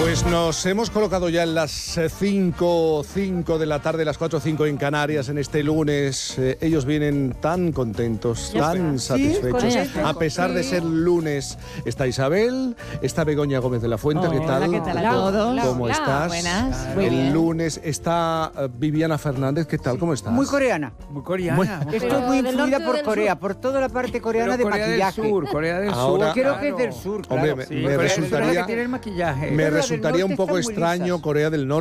Pues nos hemos colocado ya en las 5 de la tarde, las 4:05 en Canarias, en este lunes. Ellos vienen tan contentos, tan satisfechos. A pesar de ser lunes, está Isabel, está Begoña Gómez de la Fuente. ¿Qué tal? Hola, ¿qué tal a todos? ¿Cómo estás? Buenas, muy El bien. lunes está Viviana Fernández. ¿Qué tal? ¿Cómo estás? Muy coreana. Muy coreana. Estoy muy influida por Corea, por toda la parte coreana de Corea maquillaje. del Sur, Corea del Ahora- Sur. Creo que es del sur, claro. Hombre, Sí, me Corea del Sur es la resultaría- que tiene el maquillaje. Me Pero las del resultaría un norte poco están muy extraño lisas. Corea del Norte.